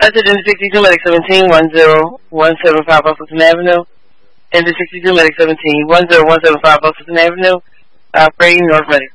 Message in 62 Medic 17 10175 Fulton Avenue. In 62 Medic 17 10175 Fulton Avenue. Operating North Medic.